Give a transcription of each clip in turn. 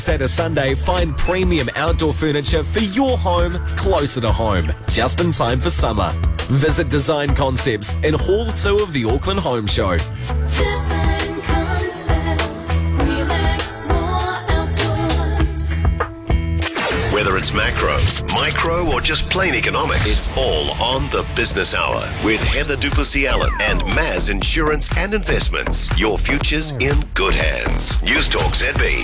Saturday, Sunday, find premium outdoor furniture for your home closer to home, just in time for summer. Visit Design Concepts in Hall 2 of the Auckland Home Show. Design Concepts, relax more outdoors. Whether it's macro, micro, or just plain economics, it's all on the Business Hour with Heather Duplessis-Allen and Maz Insurance and Investments. Your future's in good hands. News Talk ZB.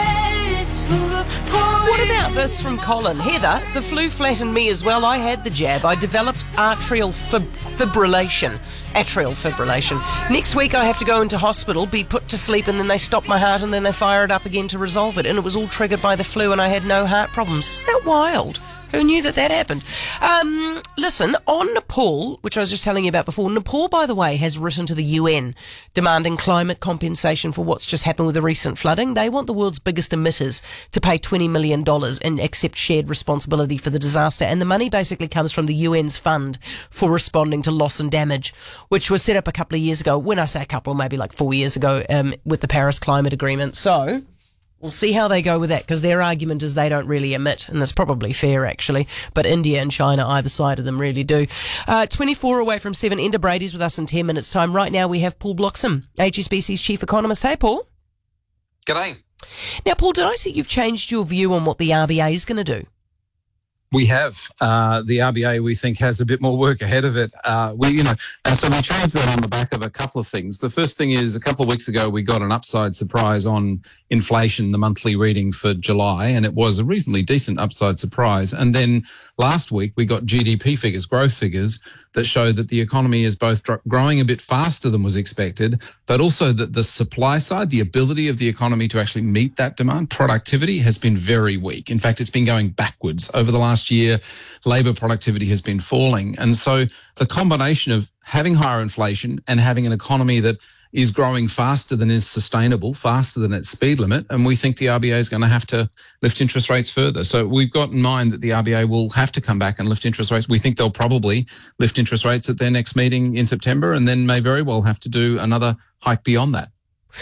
What about this from Colin? Heather, the flu flattened me as well. I had the jab. I developed atrial fibrillation. Next week I have to go into hospital, be put to sleep, and then they stop my heart and then they fire it up again to resolve it. And it was all triggered by the flu and I had no heart problems. Isn't that wild? Who knew that happened? Listen, on Nepal, which I was just telling you about before, Nepal, by the way, has written to the UN demanding climate compensation for what's just happened with the recent flooding. They want the world's biggest emitters to pay $20 million and accept shared responsibility for the disaster. And the money basically comes from the UN's fund for responding to loss and damage, which was set up a couple of years ago. When I say a couple, maybe like 4 years ago, with the Paris Climate Agreement. So we'll see how they go with that, because their argument is they don't really emit, and that's probably fair, actually. But India and China, either side of them, really do. 24 away from 7. Enda Brady's with us in 10 minutes' time. Right now we have Paul Bloxham, HSBC's chief economist. Hey, Paul. G'day. Now, Paul, did I see you've changed your view on what the RBA is going to do? We have. The RBA, we think, has a bit more work ahead of it. And so we changed that on the back of a couple of things. The first thing is, a couple of weeks ago, we got an upside surprise on inflation, the monthly reading for July, and it was a reasonably decent upside surprise. And then last week, we got GDP figures, growth figures, that show that the economy is both growing a bit faster than was expected, but also that the supply side, the ability of the economy to actually meet that demand, productivity, has been very weak. In fact, it's been going backwards. Over the last year, labour productivity has been falling. And so the combination of having higher inflation and having an economy that is growing faster than is sustainable, faster than its speed limit, and we think the RBA is going to have to lift interest rates further. So we've got in mind that the RBA will have to come back and lift interest rates. We think they'll probably lift interest rates at their next meeting in September, and then may very well have to do another hike beyond that.